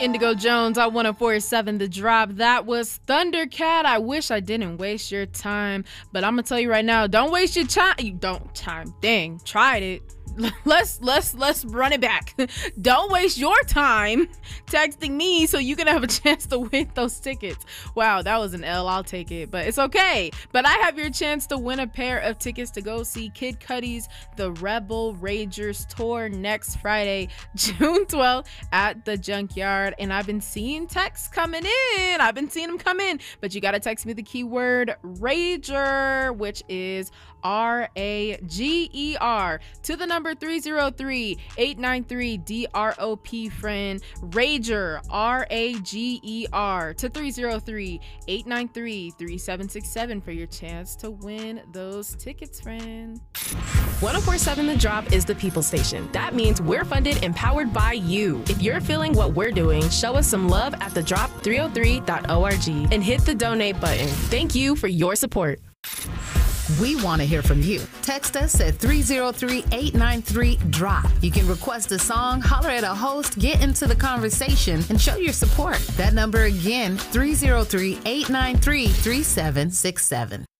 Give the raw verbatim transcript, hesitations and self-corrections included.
Indigo Jones on one oh four point seven The Drop. That was Thundercat. I wish I didn't waste your time, but I'm gonna tell you right now, don't waste your time. You don't time. Dang, tried it. Let's let's let's run it back. Don't waste your time texting me so you can have a chance to win those tickets. Wow, that was an L. I'll take it, but it's okay. But I have your chance to win a pair of tickets to go see Kid Cudi's The Rebel Ragers tour next Friday, June twelfth at the Junkyard. And I've been seeing texts coming in. I've been seeing them come in, but you gotta text me the keyword Rager, which is R A G E R, to the number three oh three, eight nine three, D R O P, friend. Rager, R A G E R, to three oh three, eight nine three, three seven six seven for your chance to win those tickets, friend. one oh four point seven The Drop is the people station. That means we're funded and powered by you. If you're feeling what we're doing, show us some love at the drop three oh three dot org and hit the donate button. Thank you for your support. We want to hear from you. Text us at three oh three, eight nine three, D R O P. You can request a song, holler at a host, get into the conversation, and show your support. That number again, three oh three, eight nine three, three seven six seven.